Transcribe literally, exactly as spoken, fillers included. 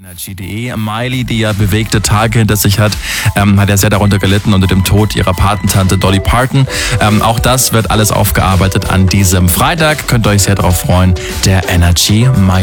energy punkt de. Miley, die ja bewegte Tage hinter sich hat, ähm, hat ja sehr darunter gelitten unter dem Tod ihrer Patentante Dolly Parton. Ähm, auch das wird alles aufgearbeitet an diesem Freitag. Könnt ihr euch sehr darauf freuen. Der Energy Miley.